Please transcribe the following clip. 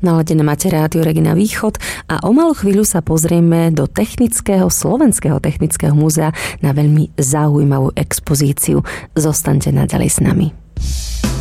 Naladené máte rádio Regina Východ a o malú chvíľu sa pozrieme do Slovenského technického múzea na veľmi zaujímavú expozíciu. Zostaňte naďalej s nami.